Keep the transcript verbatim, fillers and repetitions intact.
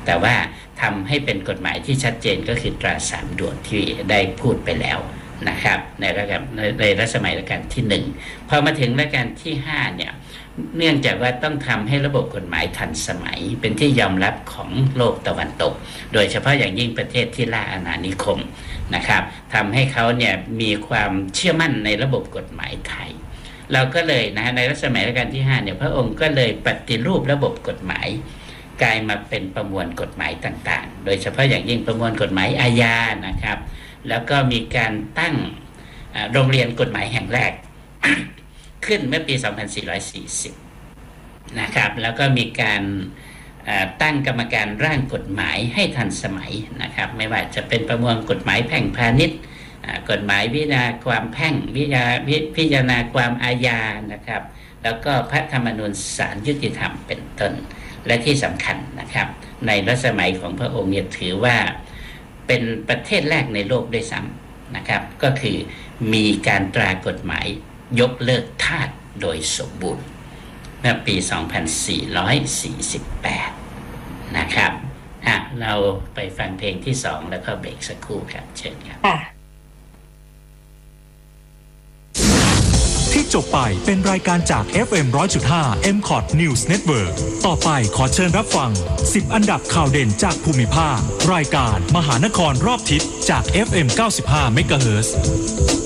แต่ว่าทำให้เป็นกฎหมายที่ชัดเจนก็คือตราสามดวงที่ได้พูดไปแล้วนะครับในรัชกาลในรัชสมัยรัชกาลที่หนึ่งพอมาถึงรัชกาลที่ห้าเนี่ยเนื่องจากว่าต้องทำให้ระบบกฎหมายทันสมัยเป็นที่ยอมรับของโลกตะวันตกโดยเฉพาะอย่างยิ่งประเทศที่ล่าอาณานิคมนะครับทำให้เขาเนี่ยมีความเชื่อมั่นในระบบกฎหมายไทยเราก็เลยนะในรัชสมัยรัชกาลที่ห้าเนี่ยพระองค์ก็เลยปฏิรูประบบกฎหมายกลายมาเป็นประมวลกฎหมายต่างๆโดยเฉพาะอย่างยิ่งประมวลกฎหมายอาญานะครับแล้วก็มีการตั้งโรงเรียนกฎหมายแห่งแรก ขึ้นเมื่อปีสองพันสี่ร้อยสี่สิบนะครับแล้วก็มีการตั้งกรรมการร่างกฎหมายให้ทันสมัยนะครับไม่ว่าจะเป็นประมวลกฎหมายแพ่งพาณิชย์กฎหมายวิจารณาความแพ่งวิจารพิจารณาความอาญานะครับแล้วก็พระธรรมนูญศาลยุติธรรมเป็นต้นและที่สำคัญนะครับในรัชสมัยของพระองค์เนี่ยถือว่าเป็นประเทศแรกในโลกด้วยซ้ำนะครับก็คือมีการตรากฎหมายยกเลิกทาสโดยสมบูรณ์เมื่อปีสองพันสี่ร้อยสี่สิบแปดนะครับอ่ะเราไปฟังเพลงที่สองแล้วก็เบรกสักครู่ครับเชิญครับที่จบไปเป็นรายการจาก เอฟ เอ็ม หนึ่งร้อยจุดห้า เอ็ม คอท News Network ต่อไปขอเชิญรับฟังสิบอันดับข่าวเด่นจากภูมิภาครายการมหานครรอบทิศจาก เอฟ เอ็ม เก้าสิบห้า เมกะเฮิรตซ์